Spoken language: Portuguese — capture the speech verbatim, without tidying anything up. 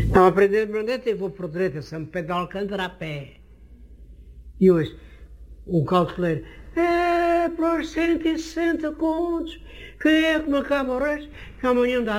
Estava a aprender de Brandete e vou por direita, São Pedro de Alcântara a pé. E hoje, um cauteleiro, é, para os cento e sessenta contos, quem é que me acaba o resto? Que amanhã dá